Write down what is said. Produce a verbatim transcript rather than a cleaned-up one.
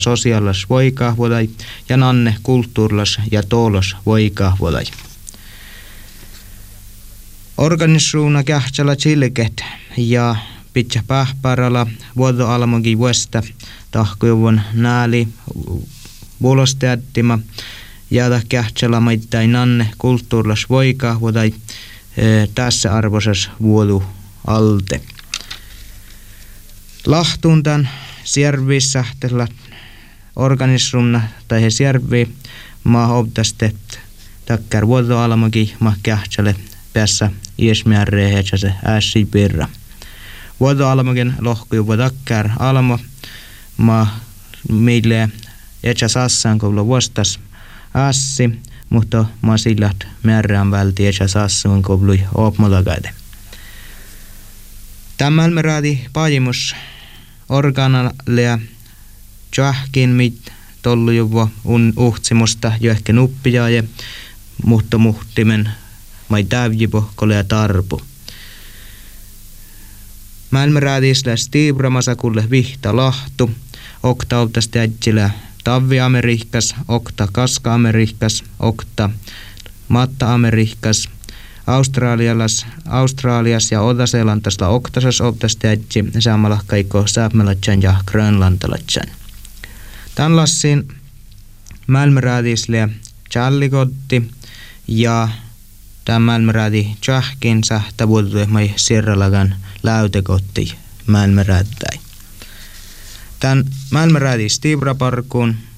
sosiaalis voikahvodai ja nanne kulttuurlas ja toolos voikahvodai. Organisuuna kähtsala chilket ja pitkä pähpärala vuodoalmogi vuosta tahkujuvun nääli vuolosteattima ja kähtsala maittai nanne kulttuurlas voikahvodai tässä arvoisessa vuodu alte. Lahtuuntan siervissä tällä organisrumna tai he siervi maa obtastet takkar vuodoalmogi maa kähtsale päässä iesmiärreen hetsä ässi pirra. Vuodoalmogen lohkuju vuodakkar almo maa meille hetsä sassan koulu vuostas ässi, mutta maa sillat määrään välti hetsä sassan koulu opmolagaide. Tämän me raadi pajimus organalia tjahkin mit tollu juvo un uhtsimusta jo ehkä nuppijaaje, mutta muhtimen mai tävjipo kolea tarpu. Mälmerädisellä stiibramasakulle vihta lahtu, okta oltasti äitsillä tavvi-amerikkas, okta kaska-amerikkas, okta matta-amerikkas, Australialas, Australias ja Oda-Seelantasla oktasas oltasti äitsi samalla kaiko sääpmelatjan ja grönlantalatjan. Tän lassin mälmerädisellä challigotti ja tämän mälmerädi tjahkin sähtä vuotuja mai sirralagan läytekotti mälmerädäi. Tän mälmerädi stiibraparkuun